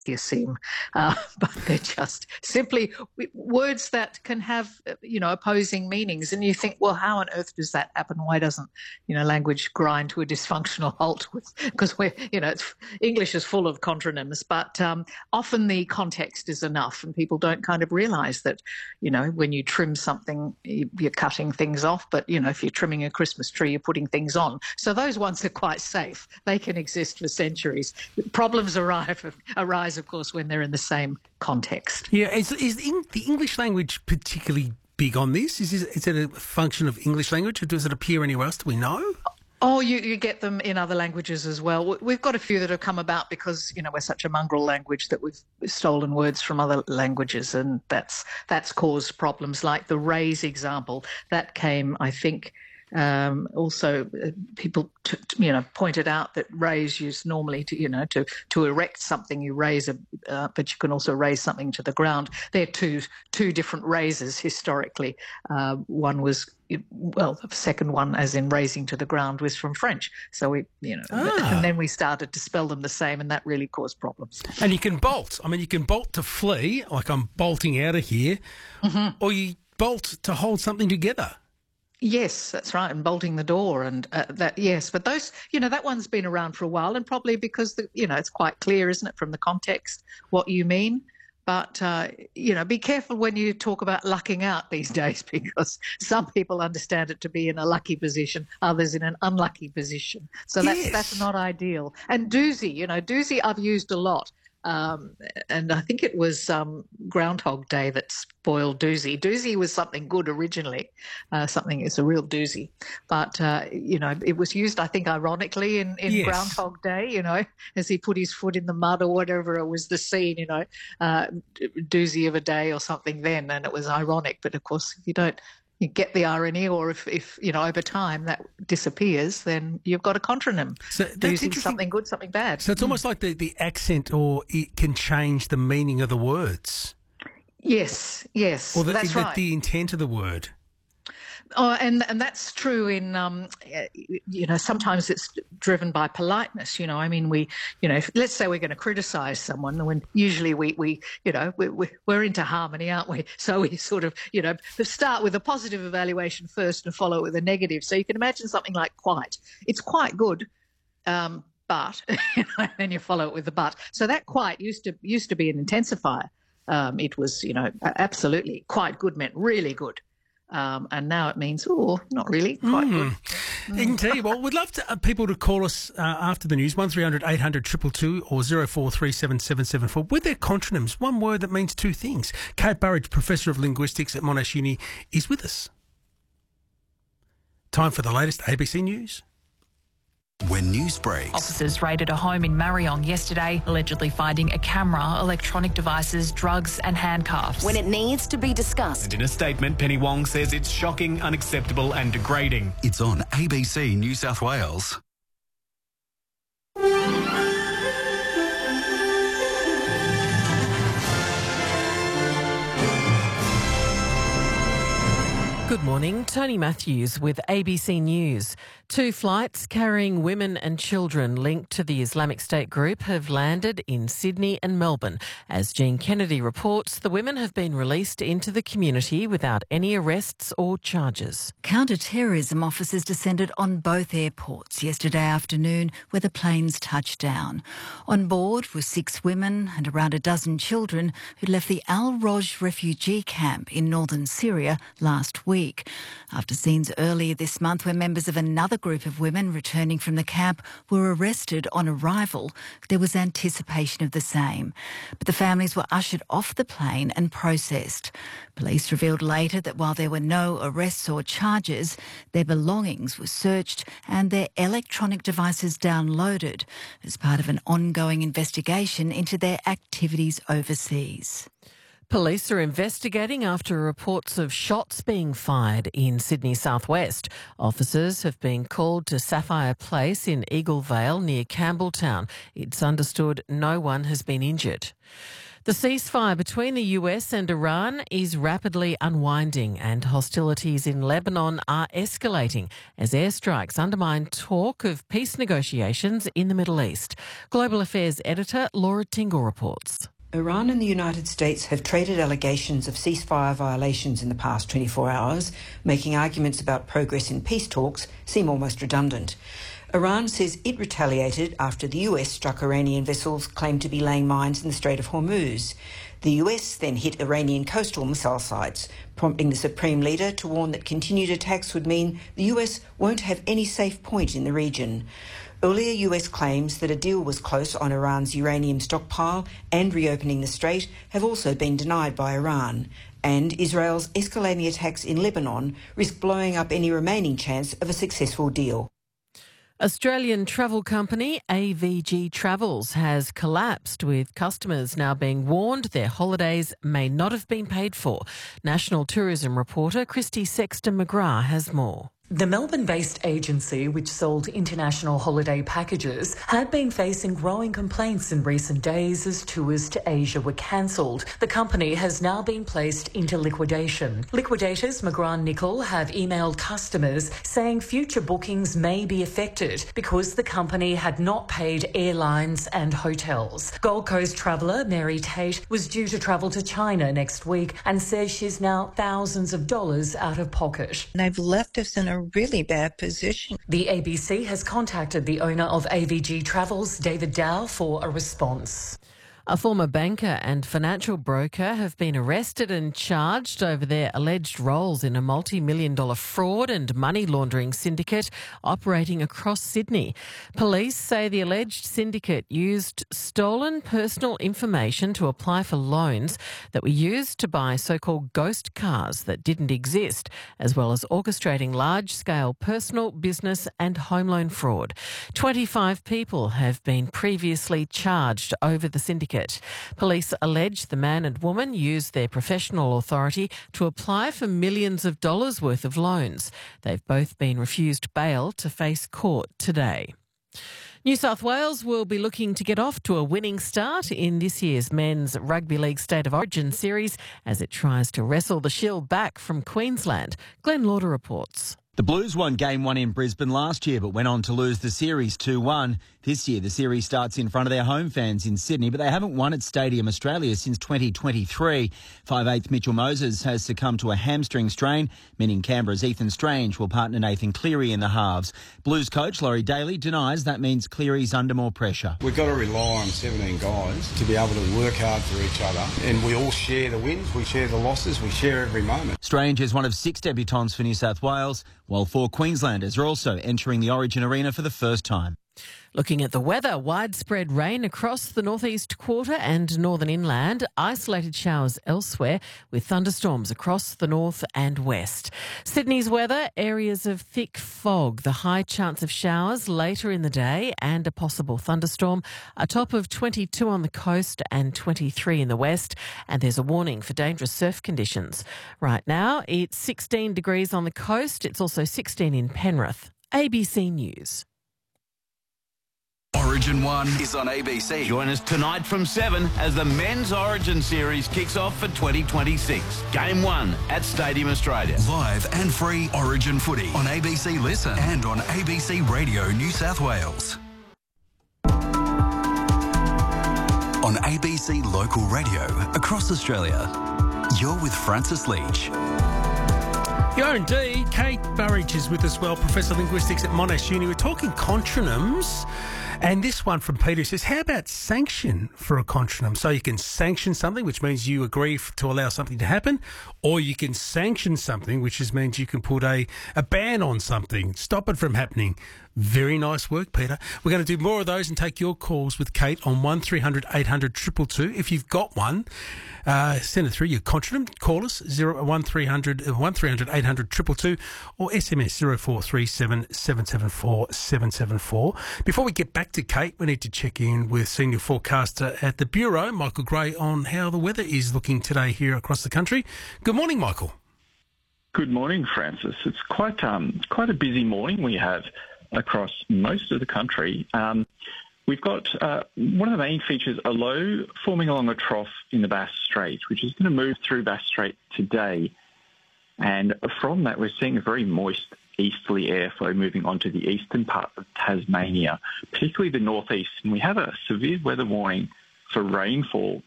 you seem, but they're just simply words that can have, opposing meanings. And you think, well, how on earth does that happen? Why doesn't, language grind to a dysfunctional halt? Because English is full of contronyms, but often the context is enough, and people don't kind of realise that, when you trim something, you're cutting things off. But if you're trimming a Christmas tree, you're putting things on. So those ones are quite safe. They can exist for centuries. Problems arise, of course, when they're in the same context. Yeah, is the English language particularly big on this? Is it a function of English language, or does it appear anywhere else? Do we know? Oh, you get them in other languages as well. We've got a few that have come about because, we're such a mongrel language that we've stolen words from other languages, and that's caused problems. Like the raise example, that came, I think, also people pointed out that raise used normally to erect something. You raise but you can also raise something to the ground. They're two different raises historically. One was, the second one, as in raising to the ground, was from French. So and then we started to spell them the same, and that really caused problems. And you can bolt. I mean, you can bolt to flee, like I'm bolting out of here, or you bolt to hold something together. Yes, that's right, and bolting the door and that. Yes, but those, that one's been around for a while, and probably because it's quite clear, isn't it, from the context what you mean. But be careful when you talk about lucking out these days, because some people understand it to be in a lucky position, others in an unlucky position. So that's not ideal. And doozy, doozy I've used a lot. And I think it was Groundhog Day that spoiled doozy. Doozy was something good originally. It's a real doozy. But, it was used, I think, ironically in Groundhog Day, as he put his foot in the mud or whatever. It was the scene, doozy of a day or something then. And it was ironic. But, of course, if you get the irony, or if over time that disappears, then you've got a contronym. So using something good, something bad. So it's almost like the accent, or it can change the meaning of the words. Yes, or that's right. The intent of the word. Oh, and that's true in, sometimes it's driven by politeness. I mean, let's say we're going to criticise someone, when usually we're into harmony, aren't we? So we sort of, start with a positive evaluation first and follow it with a negative. So you can imagine something like quite. It's quite good, but, and you follow it with the but. So that quite used to be an intensifier. It was, absolutely quite good meant really good. And now it means, not really, quite good. Indeed. Well, we'd love people to call us after the news, 1300 800 222 or 0437 774 with their contronyms, one word that means two things. Kate Burridge, Professor of Linguistics at Monash Uni, is with us. Time for the latest ABC News. When news breaks. Officers raided a home in Marryong yesterday, allegedly finding a camera, electronic devices, drugs and handcuffs. When it needs to be discussed. And in a statement, Penny Wong says it's shocking, unacceptable and degrading. It's on ABC New South Wales. Good morning, Tony Matthews with ABC News. 2 flights carrying women and children linked to the Islamic State group have landed in Sydney and Melbourne. As Jean Kennedy reports, the women have been released into the community without any arrests or charges. Counter-terrorism officers descended on both airports yesterday afternoon where the planes touched down. On board were 6 women and around a dozen children who left the Al-Roj refugee camp in northern Syria last week. After scenes earlier this month where members of another group of women returning from the camp were arrested on arrival, there was anticipation of the same. But the families were ushered off the plane and processed. Police revealed later that while there were no arrests or charges, their belongings were searched and their electronic devices downloaded as part of an ongoing investigation into their activities overseas. Police are investigating after reports of shots being fired in Sydney southwest. Officers have been called to Sapphire Place in Eagle Vale near Campbelltown. It's understood no one has been injured. The ceasefire between the US and Iran is rapidly unwinding and hostilities in Lebanon are escalating as airstrikes undermine talk of peace negotiations in the Middle East. Global Affairs editor Laura Tingle reports. Iran and the United States have traded allegations of ceasefire violations in the past 24 hours, making arguments about progress in peace talks seem almost redundant. Iran says it retaliated after the US struck Iranian vessels claimed to be laying mines in the Strait of Hormuz. The US then hit Iranian coastal missile sites, prompting the Supreme Leader to warn that continued attacks would mean the US won't have any safe point in the region. Earlier US claims that a deal was close on Iran's uranium stockpile and reopening the strait have also been denied by Iran. And Israel's escalating attacks in Lebanon risk blowing up any remaining chance of a successful deal. Australian travel company AVG Travels has collapsed, with customers now being warned their holidays may not have been paid for. National tourism reporter Christy Sexton-McGrath has more. The Melbourne-based agency, which sold international holiday packages, had been facing growing complaints in recent days as tours to Asia were cancelled. The company has now been placed into liquidation. Liquidators McGrath-Nicol have emailed customers saying future bookings may be affected because the company had not paid airlines and hotels. Gold Coast traveller Mary Tate was due to travel to China next week and says she's now thousands of dollars out of pocket. They've left us in a really bad position. The ABC has contacted the owner of AVG Travels, David Dow, for a response. A former banker and financial broker have been arrested and charged over their alleged roles in a multi-million-dollar fraud and money laundering syndicate operating across Sydney. Police say the alleged syndicate used stolen personal information to apply for loans that were used to buy so-called ghost cars that didn't exist, as well as orchestrating large-scale personal, business and home loan fraud. 25 people have been previously charged over the syndicate. Police allege the man and woman used their professional authority to apply for millions of dollars worth of loans. They've both been refused bail to face court today. New South Wales will be looking to get off to a winning start in this year's Men's Rugby League State of Origin series as it tries to wrestle the Shield back from Queensland. Glenn Lauder reports. The Blues won Game 1 in Brisbane last year but went on to lose the series 2-1. This year the series starts in front of their home fans in Sydney, but they haven't won at Stadium Australia since 2023. 5'8" Mitchell Moses has succumbed to a hamstring strain, meaning Canberra's Ethan Strange will partner Nathan Cleary in the halves. Blues coach Laurie Daly denies that means Cleary's under more pressure. We've got to rely on 17 guys to be able to work hard for each other, and we all share the wins, we share the losses, we share every moment. Strange is one of 6 debutants for New South Wales, while 4 Queenslanders are also entering the Origin arena for the first time. Looking at the weather, widespread rain across the northeast quarter and northern inland, isolated showers elsewhere with thunderstorms across the north and west. Sydney's weather, areas of thick fog, the high chance of showers later in the day and a possible thunderstorm, a top of 22 on the coast and 23 in the west, and there's a warning for dangerous surf conditions. Right now, it's 16 degrees on the coast, it's also 16 in Penrith. ABC News. Origin 1 is on ABC. Join us tonight from 7 as the Men's Origin Series kicks off for 2026. Game 1 at Stadium Australia. Live and free Origin footy on ABC Listen and on ABC Radio New South Wales. On ABC Local Radio across Australia, you're with Francis Leach. You are indeed. Kate Burridge is with us, Professor of Linguistics at Monash Uni. We're talking contronyms. And this one from Peter says, how about sanction for a contronym? So you can sanction something, which means you agree to allow something to happen, or you can sanction something, which means you can put a ban on something, stop it from happening. Very nice work, Peter. We're going to do more of those and take your calls with Kate on 1300 800 222. If you've got one, send it through your contronym. Call us 1300 800 222 or SMS 0437 774 774. Before we get back to Kate, we need to check in with senior forecaster at the Bureau, Michael Gray, on how the weather is looking today here across the country. Good morning, Michael. Good morning, Francis. It's quite a busy morning we have across most of the country. We've got one of the main features, a low forming along a trough in the Bass Strait, which is going to move through Bass Strait today. And from that, we're seeing a very moist easterly airflow moving onto the eastern part of Tasmania, particularly the northeast. And we have a severe weather warning for rainfall